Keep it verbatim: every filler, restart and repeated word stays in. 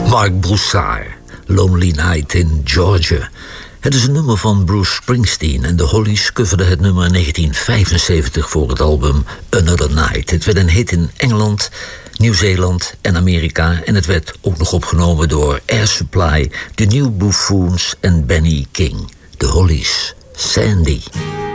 Mark Broussard, Lonely Night in Georgia. Het is een nummer van Bruce Springsteen en de Hollies coverden het nummer in negentien vijfenzeventig voor het album Another Night. Het werd een hit in Engeland, Nieuw-Zeeland en Amerika en het werd ook nog opgenomen door Air Supply, The New Buffoons en Benny King. De Hollies, Sandy.